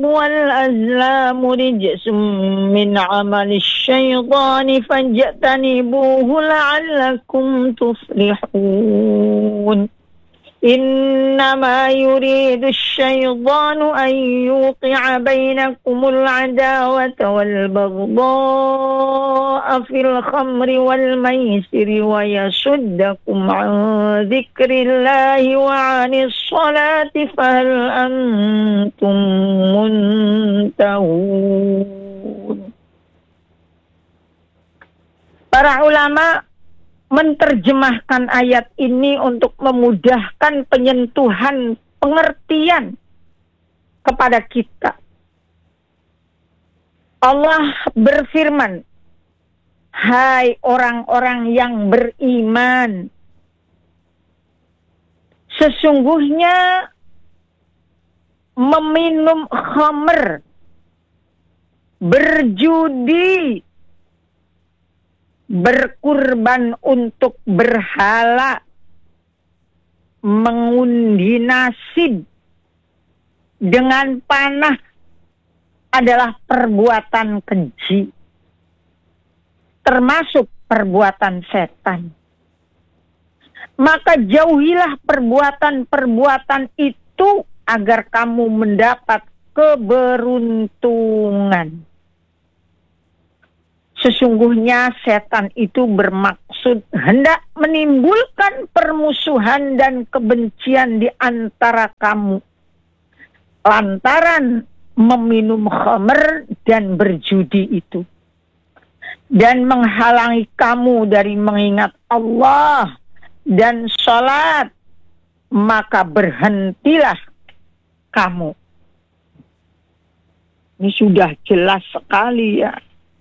والأزلام رجس من عمل الشيطان فاجتنبوه لعلكم تفلحون إنما يريد الشيطان أن يوقع بينكم العداوة والبغضاء في الخمر والميسر ويصدكم عن ذكر الله وعن الصلاة فهل أنتم منتهون. Para ulama menerjemahkan ayat ini untuk memudahkan penyentuhan pengertian kepada kita. Allah berfirman, hai orang-orang yang beriman, sesungguhnya meminum khamr, berjudi, berkurban untuk berhala, mengundi nasib dengan panah adalah perbuatan keji, termasuk perbuatan setan. Maka jauhilah perbuatan-perbuatan itu agar kamu mendapat keberuntungan. Sesungguhnya setan itu bermaksud hendak menimbulkan permusuhan dan kebencian di antara kamu lantaran meminum khamr dan berjudi itu, dan menghalangi kamu dari mengingat Allah dan salat, maka berhentilah kamu. Ini sudah jelas sekali ya.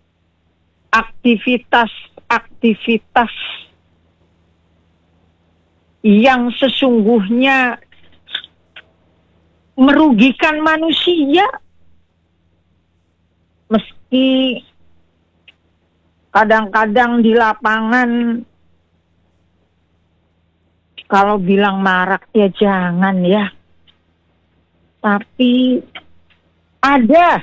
Aktivitas-aktivitas yang sesungguhnya merugikan manusia. Meski kadang-kadang di lapangan kalau bilang marak ya jangan ya. Tapi ada.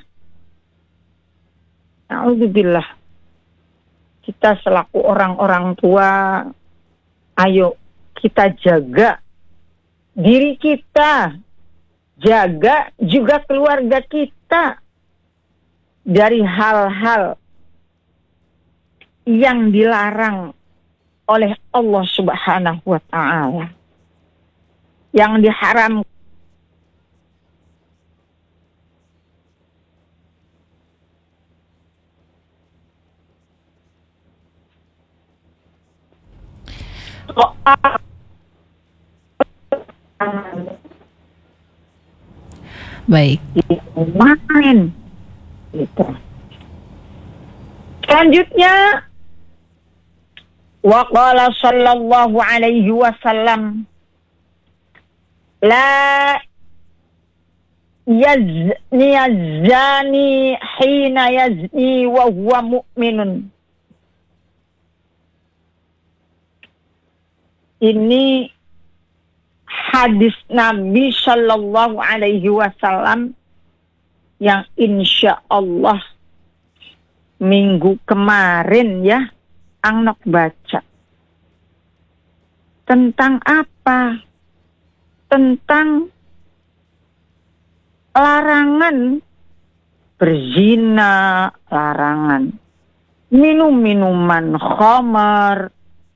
Alhamdulillah. Kita selaku orang-orang tua, ayo kita jaga diri kita, jaga juga keluarga kita dari hal-hal yang dilarang oleh Allah Subhanahu wa Ta'ala, yang diharamkan. Baik. Main. Gitu. Selanjutnya, wa qala sallallahu alaihi wasallam, la yazni az-zani hina yazni wa huwa mu'minun. Ini hadis Nabi Shallallahu Alaihi Wasallam yang insya Allah minggu kemarin ya Angnok baca. Tentang apa? Tentang larangan berzina, larangan minum-minuman khamar,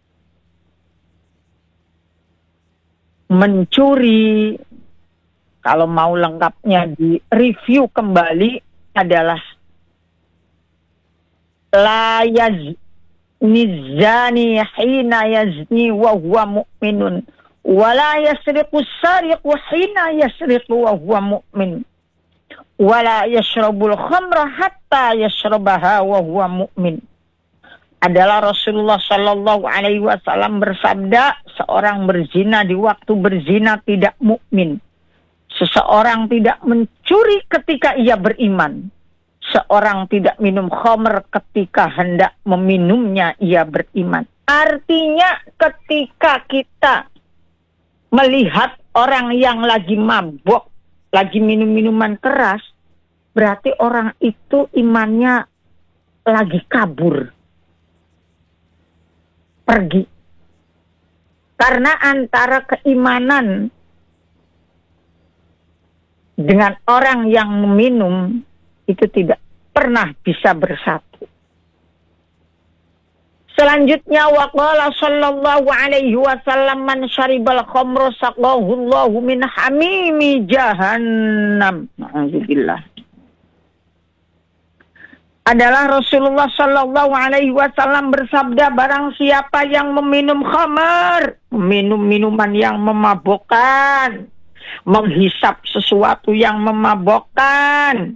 mencuri. Kalau mau lengkapnya di review kembali adalah la yazni zani hina yazni wa huwa mu'minun wa la yasriqu sariqu hina yasriqu wa huwa mu'min wa la yashrabul khamra hatta yashrabaha wa huwa mu'min. Adalah Rasulullah Shallallahu Alaihi Wasallam bersabda, seorang berzina di waktu berzina tidak mukmin. Seseorang tidak mencuri ketika ia beriman. Seorang tidak minum khamr ketika hendak meminumnya ia beriman. Artinya ketika kita melihat orang yang lagi mabuk, lagi minum minuman keras, berarti orang itu imannya lagi kabur, pergi. Karena antara keimanan dengan orang yang meminum itu tidak pernah bisa bersatu. Selanjutnya waqala sallallahu alaihi wasallam man syaribal khamra saqahu Allahu min hamimi jahannam. Alhamdulillah. Adalah Rasulullah sallallahu alaihi wasallam bersabda, barang siapa yang meminum khamar, minum minuman yang memabukkan, menghisap sesuatu yang memabukkan,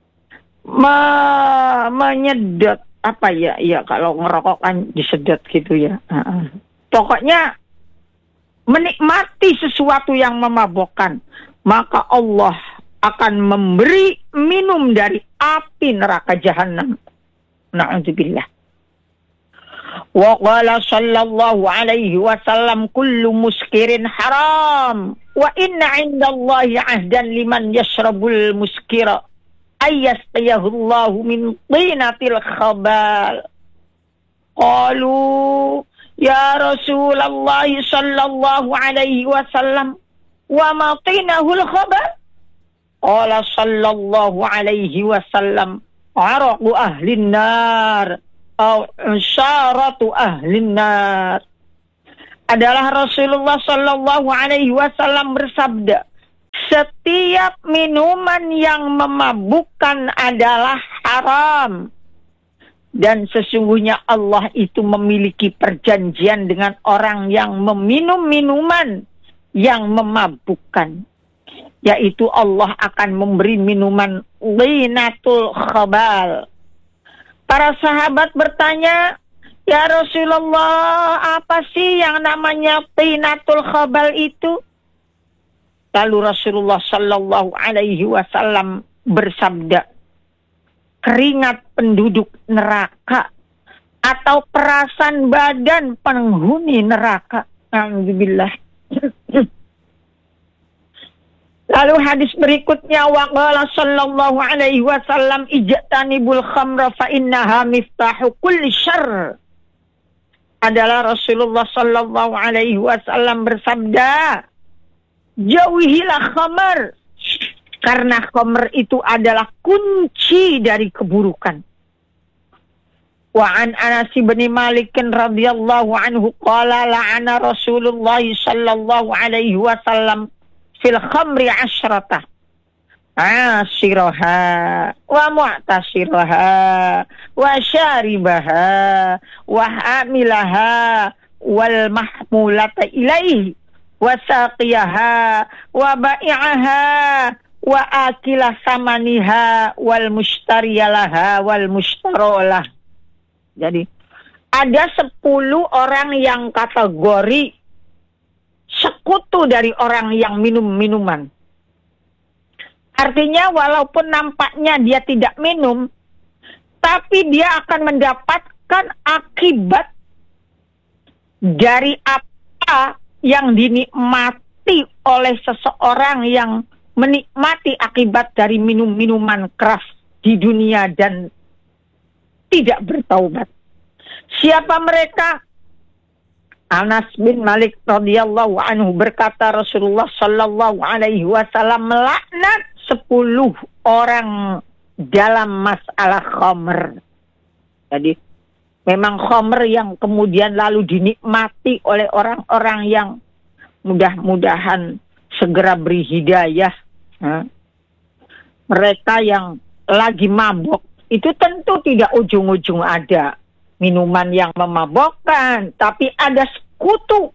menyedot apa ya kalau ngerokok kan disedot gitu ya. Pokoknya menikmati sesuatu yang memabukkan, maka Allah akan memberi minum dari api neraka jahanam. Na'udzubillah. Wa qala sallallahu alaihi wasallam kullu muskirin haram wa inna 'indallahi 'ahdan liman yashrabul muskira ayyastayahullahu min tinatil khabal. Qalu ya Rasulullah sallallahu alaihi wasallam wa ma tinahul khabal? Qala sallallahu alaihi wasallam araqu ahlin nar aw syaratu ahlin nar. Adalah Rasulullah sallallahu alaihi wasallam bersabda, setiap minuman yang memabukkan adalah haram. Dan sesungguhnya Allah itu memiliki perjanjian dengan orang yang meminum minuman yang memabukkan. Yaitu Allah akan memberi minuman linatul khabal. Para sahabat bertanya, ya Rasulullah, apa sih yang namanya linatul khabal itu? Lalu Rasulullah sallallahu alaihi wasallam bersabda, keringat penduduk neraka atau perasan badan penghuni neraka. Alhamdulillah. Lalu hadis berikutnya waqala sallallahu alaihi wasallam ijtanibul khamra fa innaha miftahu kulli syarr. Adalah Rasulullah sallallahu alaihi wasallam bersabda, jauhilah khamar, karena khamar itu adalah kunci dari keburukan. Wa an Anas bin Malik radhiyallahu anhu qala la'ana Rasulullah sallallahu alaihi wasallam fil khamri asyrata asiraha wa mu'tasiraha wa syaribaha wa hamilaha wal mahmulata ilaihi wa saqiyaha wa ba'i'aha wa akilah samaniha wal mustariyalaha wal mustarolah. Jadi ada 10 orang yang kategori sekutu dari orang yang minum minuman. Artinya walaupun nampaknya dia tidak minum, tapi dia akan mendapatkan akibat dari apa yang dinikmati oleh seseorang yang menikmati akibat dari minum-minuman keras di dunia dan tidak bertaubat. Siapa mereka? Anas bin Malik radhiyallahu anhu berkata, Rasulullah sallallahu alaihi wasallam melaknat 10 orang dalam masalah khamr. Jadi memang khamr yang kemudian lalu dinikmati oleh orang-orang yang mudah-mudahan segera beri hidayah. Mereka yang lagi mabok itu tentu tidak ujung-ujung ada minuman yang memabokkan, tapi ada sekutu.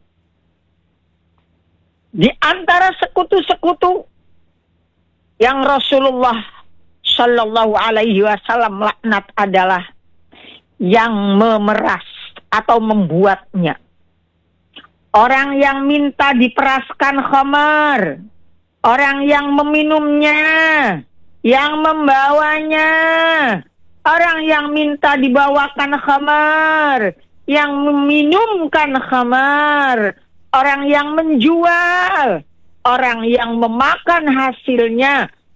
Di antara sekutu-sekutu yang Rasulullah sallallahu alaihi wasallam laknat adalah yang memeras atau membuatnya. Orang yang minta diperaskan khamar, orang yang meminumnya, yang membawanya, orang yang minta dibawakan khamar, yang meminumkan khamar, orang yang menjual, orang yang memakan hasilnya,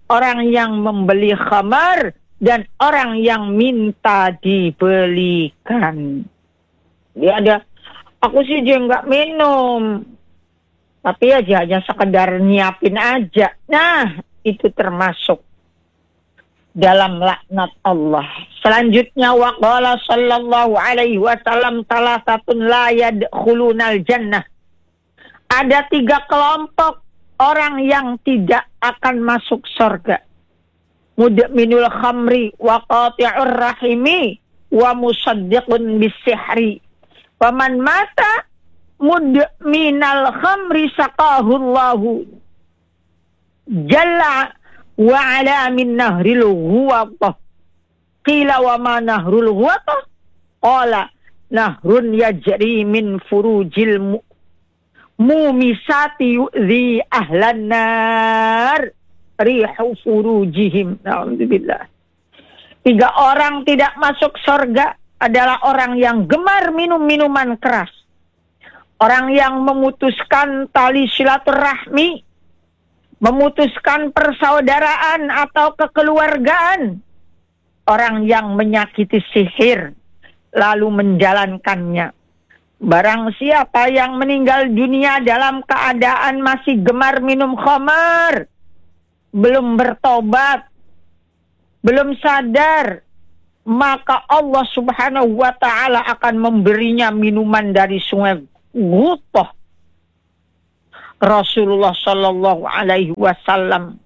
orang yang membeli khamar, dan orang yang minta dibelikan. Dia ada, aku sih dia nggak minum, tapi aja hanya sekedar nyiapin aja. Nah, itu termasuk dalam laknat Allah. Selanjutnya waqala sallallahu alaihi wasallam salasatun la yadkhulunal jannah. Ada 3 kelompok orang yang tidak akan masuk surga. Mudminul khamri wa qati'ur rahimi wa musaddiqun bisihri. Faman mata mudminal khamri saqahullahu jalla wa ala min nahril ghuwatah. Qila wa ma nahrul ghuwatah? Qala nahrun yajri min furujil mumisati yu'zi ahlan nar rihu furujihim. Alhamdulillah. 3 orang tidak masuk surga adalah orang yang gemar minum minuman keras, orang yang memutuskan tali silaturahmi, memutuskan persaudaraan atau kekeluargaan, orang yang menyakiti sihir lalu menjalankannya. Barang siapa yang meninggal dunia dalam keadaan masih gemar minum khamar, belum bertobat, belum sadar, maka Allah Subhanahu wa ta'ala akan memberinya minuman dari sungai Ghutah. Rasulullah Shallallahu Alaihi Wasallam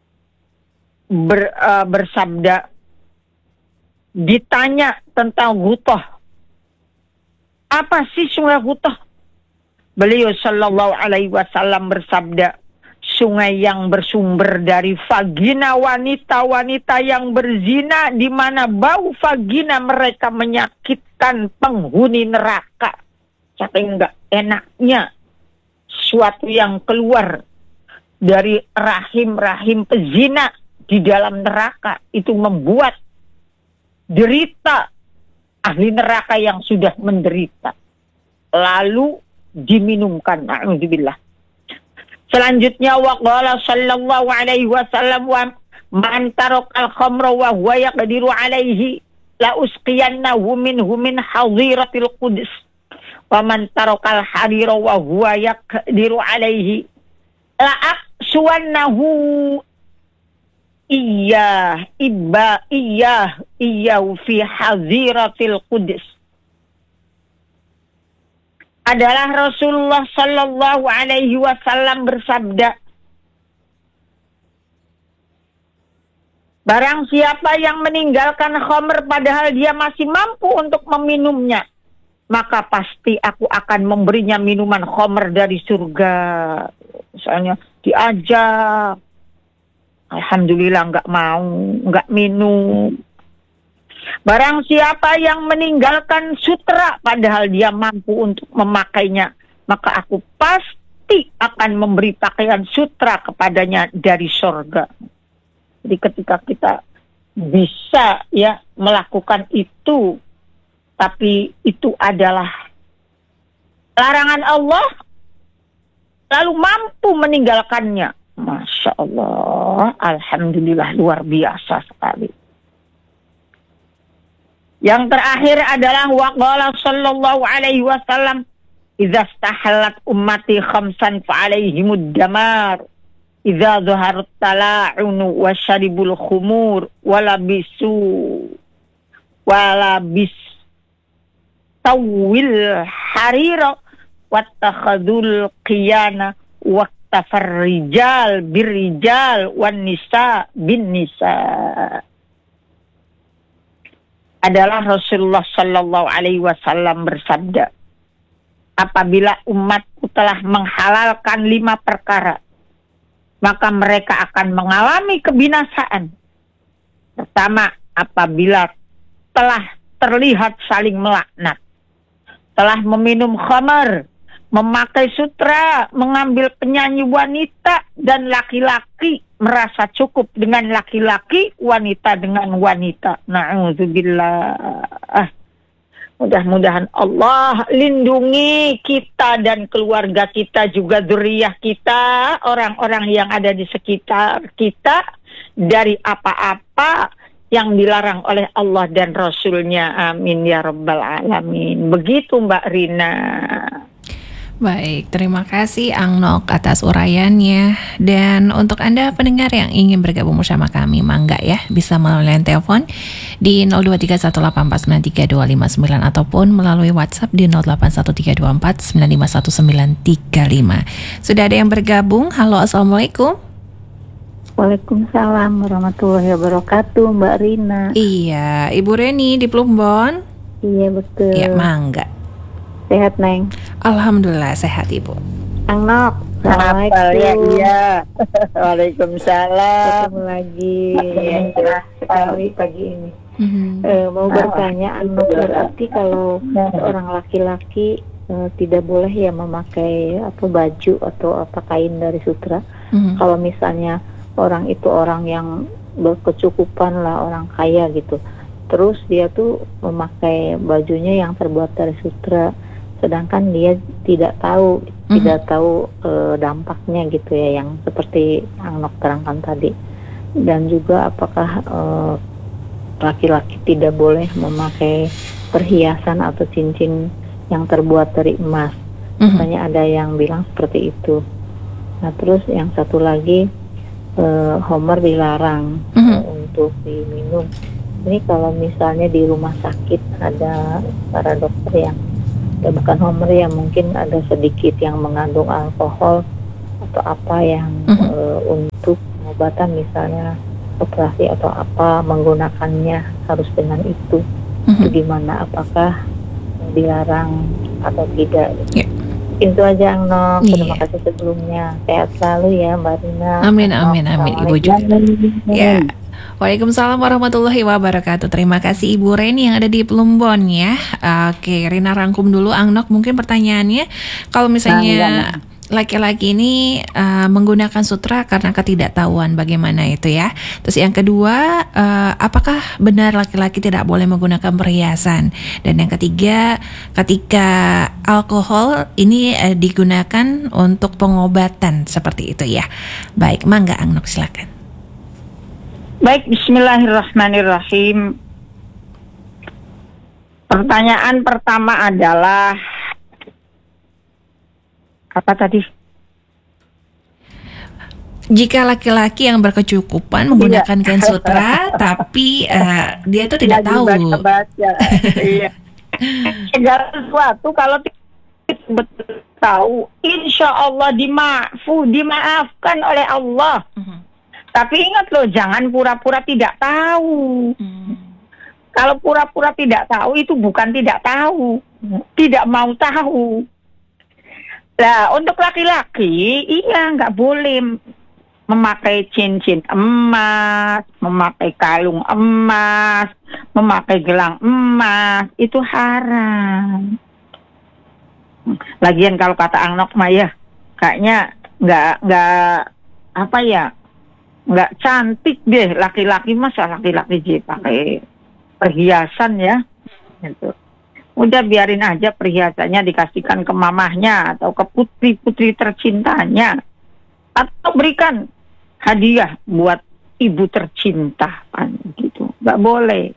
bersabda, ditanya tentang Ghutah, apa sih sungai Ghutah? Beliau Shallallahu Alaihi Wasallam bersabda, sungai yang bersumber dari vagina wanita-wanita yang berzina, di mana bau vagina mereka menyakitkan penghuni neraka. Saking enggak enaknya suatu yang keluar dari rahim-rahim pezina di dalam neraka, itu membuat derita ahli neraka yang sudah menderita, lalu diminumkan. Alhamdulillah. Selanjutnya waqala sallallahu alaihi wasallam, wa man tarakal khamra wa huwa yaqdiru alaihi la usqiyannahu minhu min hadiratil qudus. Wa man tarakal harira wa huwa yaqdiru alaihi la aqsuwannahu iya fi hadiratil qudus. Adalah Rasulullah Sallallahu Alaihi Wasallam bersabda, barang siapa yang meninggalkan khamr padahal dia masih mampu untuk meminumnya, maka pasti aku akan memberinya minuman khamr dari surga. Misalnya diajak, alhamdulillah nggak mau, nggak minum. Barang siapa yang meninggalkan sutra padahal dia mampu untuk memakainya, maka aku pasti akan memberi pakaian sutra kepadanya dari surga. Jadi ketika kita bisa ya melakukan itu, tapi itu adalah larangan Allah, lalu mampu meninggalkannya, Masya Allah, alhamdulillah, luar biasa sekali. Yang terakhir adalah waqala sallallahu alaihi wasallam, idza stahallat ummati khamsan fa alaihimud damar, idza dhaharat tala'unu wa syaribul khumur walabisu walabis tawil harira wattakhadul qiyana waktafar rijal birrijal wan nisa bin nisa. Adalah Rasulullah Sallallahu Alaihi Wasallam bersabda, apabila umatku telah menghalalkan 5 perkara, maka mereka akan mengalami kebinasaan. Pertama, apabila telah terlihat saling melaknat, telah meminum khamar, memakai sutra, mengambil penyanyi wanita, dan laki-laki merasa cukup dengan laki-laki, wanita dengan wanita. Na'udzubillah. Mudah-mudahan Allah lindungi kita dan keluarga kita, juga dzurriyyah kita, orang-orang yang ada di sekitar kita, dari apa-apa yang dilarang oleh Allah dan Rasulnya. Amin ya Rabbal Alamin. Begitu Mbak Rina. Baik, terima kasih Angnok atas uraiannya. Dan untuk Anda pendengar yang ingin bergabung bersama kami, mangga ya, bisa melalui telepon di 0231849329 ataupun melalui WhatsApp di 081324951935. Sudah ada yang bergabung. Halo, Assalamualaikum. Waalaikumsalam warahmatullahi wabarakatuh, Mbak Rina. Iya, Ibu Reni di Plumbon. Iya betul. Ya, mangga. Sehat, Neng? Alhamdulillah sehat, Ibu. Angnok, Assalamualaikum. Iya. Waalaikumsalam. Ketemu lagi. Cerah sekali pagi ini. Mau bertanya, Angnok, berarti kalau orang laki-laki tidak boleh ya memakai baju atau kain dari sutra. Kalau misalnya orang itu orang yang berkecukupan lah, orang kaya gitu, terus dia tuh memakai bajunya yang terbuat dari sutra, sedangkan dia tidak tahu dampaknya gitu ya, yang seperti Angnok terangkan tadi. Dan juga apakah laki-laki tidak boleh memakai perhiasan atau cincin yang terbuat dari emas? Misalnya ada yang bilang seperti itu. Nah terus yang satu lagi, homer dilarang untuk diminum. Ini kalau misalnya di rumah sakit ada para dokter yang ya bukan homer, ya mungkin ada sedikit yang mengandung alkohol atau apa yang untuk pengobatan, misalnya operasi atau apa, menggunakannya harus dengan itu. Itu gimana, apakah dilarang atau tidak? Itu aja Angnok. Terima kasih sebelumnya. Sehat selalu ya Mbak Rina. Amin amin amin. Ibu juga. Ya. Waalaikumsalam warahmatullahi wabarakatuh. Terima kasih Ibu Reni yang ada di Plumbon ya. Oke, Rina rangkum dulu Angnok mungkin pertanyaannya. Kalau misalnya laki-laki ini menggunakan sutra karena ketidaktahuan, bagaimana itu ya? Terus yang kedua, apakah benar laki-laki tidak boleh menggunakan perhiasan? Dan yang ketiga, ketika alkohol ini digunakan untuk pengobatan seperti itu ya. Baik, mangga Angnok silakan. Baik, bismillahirrahmanirrahim. Pertanyaan pertama adalah apa tadi? Jika laki-laki yang berkecukupan menggunakan kain sutra, tapi dia itu tidak tahu. Baca-baca. Iya. Segala sesuatu kalau tidak tahu, insya Allah dimaafkan oleh Allah. Tapi ingat loh, jangan pura-pura tidak tahu. Kalau pura-pura tidak tahu itu bukan tidak tahu, tidak mau tahu. Nah, untuk laki-laki, iya nggak boleh memakai cincin emas, memakai kalung emas, memakai gelang emas, itu haram. Lagian kalau kata Angnok mah ya, kayaknya nggak cantik deh laki-laki, masa laki-laki pakai perhiasan ya, gitu. Udah biarin aja perhiasannya dikasihkan ke mamahnya atau ke putri-putri tercintanya, atau berikan hadiah buat ibu tercinta, kan gitu. Nggak boleh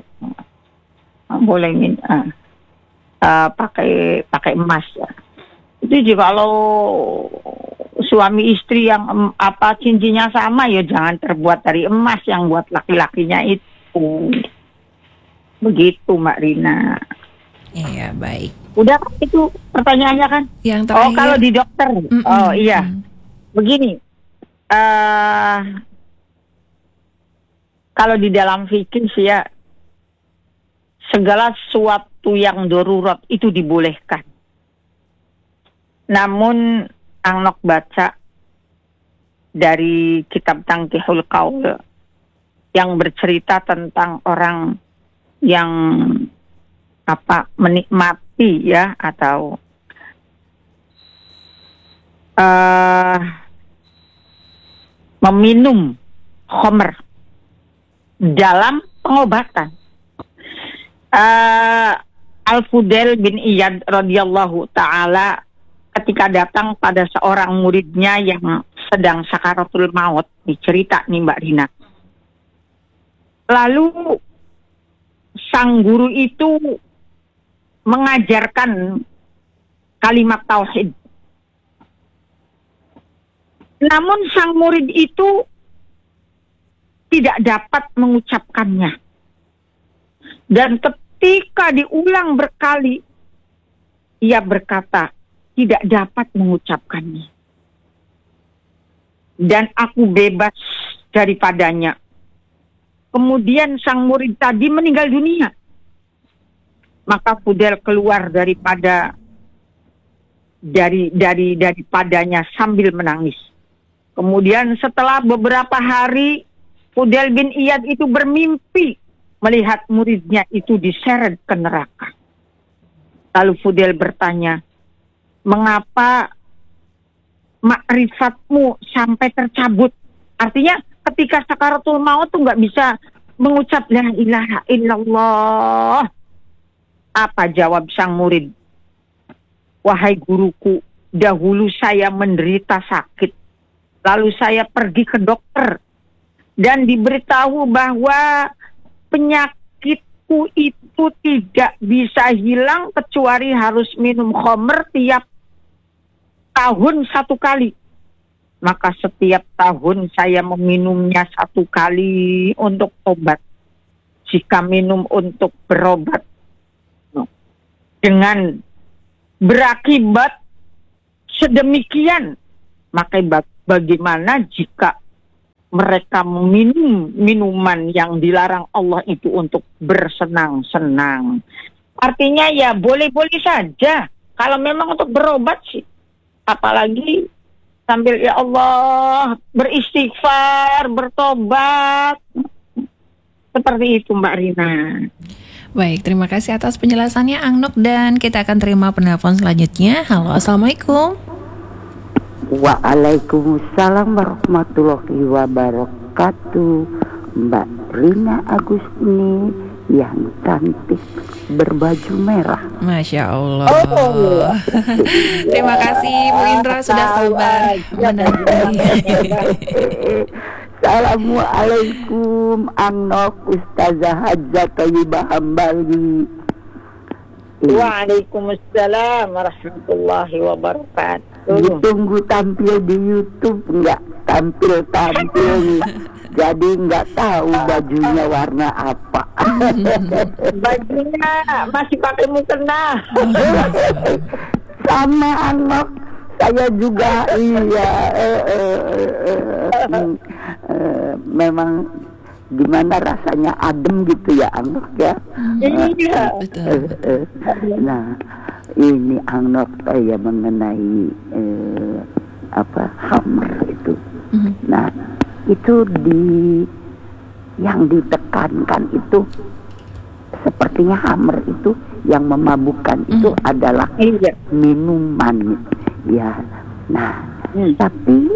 pakai emas ya. Itu juga kalau suami istri yang cincinnya sama, ya jangan terbuat dari emas yang buat laki-lakinya itu. Begitu Mbak Rina. Iya, baik. Udah kan itu pertanyaannya kan? Yang terakhir. Oh, kalau di dokter. Oh iya. Begini. Kalau di dalam fikih sih ya, segala sesuatu yang darurat itu dibolehkan. Namun Angnok baca dari kitab Tangkihul Qaul yang bercerita tentang orang yang menikmati ya, atau meminum khamr dalam pengobatan. Al-Fudail bin Iyad radhiyallahu ta'ala ketika datang pada seorang muridnya yang sedang sakaratul maut, dicerita nih Mbak Rina. Lalu sang guru itu mengajarkan kalimat tauhid. Namun sang murid itu tidak dapat mengucapkannya. Dan ketika diulang berkali, ia berkata, tidak dapat mengucapkannya. Dan aku bebas daripadanya. Kemudian sang murid tadi meninggal dunia. Maka Fudail keluar daripadanya sambil menangis. Kemudian setelah beberapa hari, Fudail bin Iyad itu bermimpi melihat muridnya itu diseret ke neraka. Lalu Fudail bertanya, mengapa makrifatmu sampai tercabut? Artinya ketika sakaratul maut tuh nggak bisa mengucap la ilaha illallah. Apa jawab sang murid? Wahai guruku, dahulu saya menderita sakit. Lalu saya pergi ke dokter dan diberitahu bahwa penyakitku itu tidak bisa hilang kecuali harus minum khamr tiap tahun 1 kali. Maka setiap tahun saya meminumnya 1 kali untuk obat. Jika minum untuk berobat dengan berakibat sedemikian, maka bagaimana jika mereka meminum minuman yang dilarang Allah itu untuk bersenang-senang? Artinya ya boleh-boleh saja kalau memang untuk berobat sih. Apalagi sambil ya Allah beristighfar, bertobat. Seperti itu Mbak Rina. Baik, terima kasih atas penjelasannya Angnok, dan kita akan terima penelpon selanjutnya. Halo, Assalamualaikum. Waalaikumsalam warahmatullahi wabarakatuh. Mbak Rina Agusni yang cantik berbaju merah. Masya Allah. Terima kasih Bu Indra sudah sabar menanti. Assalamualaikum Angnok Ustazah Hajjah Thayyibah Hambali. Waalaikumsalam warahmatullahi wabarakatuh. Ditunggu tampil di YouTube, nggak tampil nih. Jadi nggak tahu bajunya warna apa. Bajunya masih pakai mukena. Sama Angnok, saya juga iya. Memang gimana rasanya adem gitu ya Angnok ya. Iya. Nah ini Angnok saya mengenai khamr itu. Nah itu yang ditekankan itu sepertinya khamr itu yang memabukkan itu adalah minuman ya. Nah tapi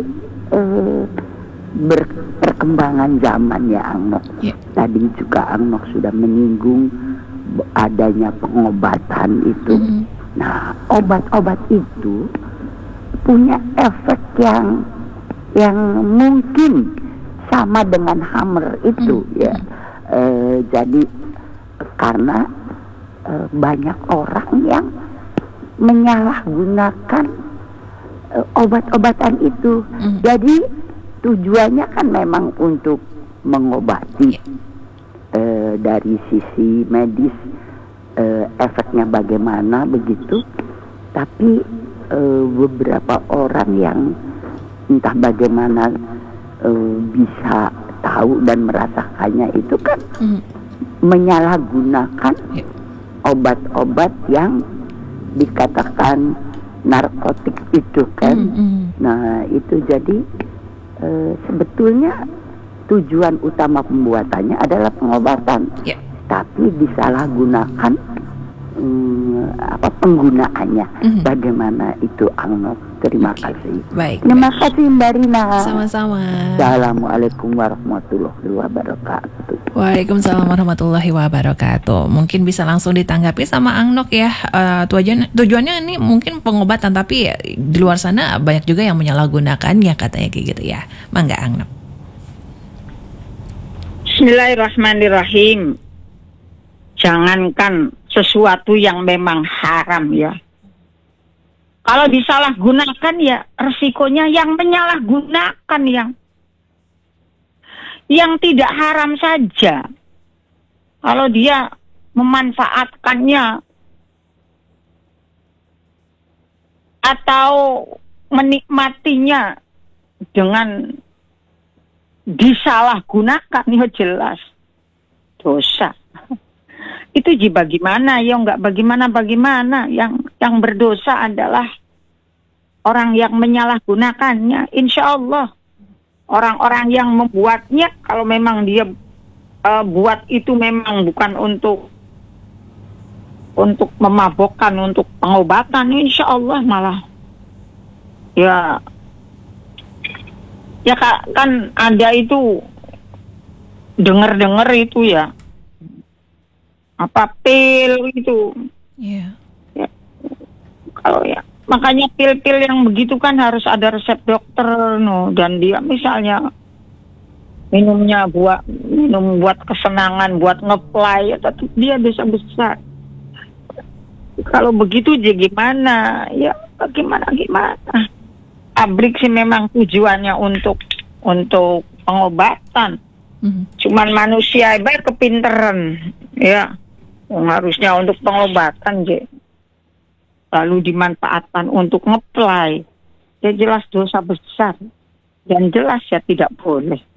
perkembangan zaman ya Angnok. Tadi juga Angnok sudah menyinggung adanya pengobatan itu. Nah obat-obat itu punya efek yang mungkin sama dengan khamr itu ya. Jadi karena banyak orang yang menyalahgunakan obat-obatan itu. Jadi tujuannya kan memang untuk mengobati dari sisi medis, efeknya bagaimana begitu. Tapi beberapa orang yang entah bagaimana bisa tahu dan merasakannya itu kan menyalahgunakan obat-obat yang dikatakan narkotik itu kan. Nah itu jadi sebetulnya tujuan utama pembuatannya adalah pengobatan, tapi disalahgunakan penggunaannya. Bagaimana itu Angnok? Terima kasih. Baik. Terima kasih Mbak Rina. Sama-sama. Assalamualaikum warahmatullahi wabarakatuh. Waalaikumsalam warahmatullahi wabarakatuh. Mungkin bisa langsung ditanggapi sama Angnok ya. Tujuannya ini mungkin pengobatan, tapi di luar sana banyak juga yang menyalahgunakannya katanya kayak gitu ya. Mangga Angnok. Bismillahirrahmanirrahim. Jangankan sesuatu yang memang haram ya. Kalau disalahgunakan ya resikonya yang menyalahgunakan yang tidak haram saja. Kalau dia memanfaatkannya atau menikmatinya dengan disalahgunakan, ya jelas dosa. Itu bagaimana ya, enggak bagaimana. Yang berdosa adalah orang yang menyalahgunakannya. Insya Allah orang-orang yang membuatnya, kalau memang dia buat itu memang bukan untuk memabokkan, untuk pengobatan, insya Allah malah ya kan ada itu dengar itu ya, apa pil itu. Yeah. Ya, kalau ya makanya pil-pil yang begitu kan harus ada resep dokter dan dia misalnya minum buat kesenangan, buat ngeplay, tetap dia dosa besar. Kalau begitu gimana? Ya gimana? Abrik sih memang tujuannya untuk pengobatan. Cuman manusia kepinteran ya, harusnya untuk pengobatan lalu dimanfaatkan untuk ngeplay. Ya jelas dosa besar dan jelas ya tidak boleh.